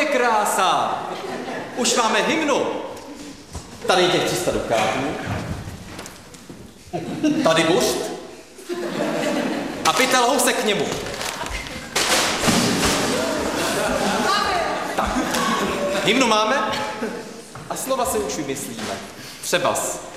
je krása. Už máme hymnu. Tady je těch 300 dukátů. Tady bušt. A pytel housek k němu. Tak. Hymnu máme a slova si už vymyslíme. Třebas.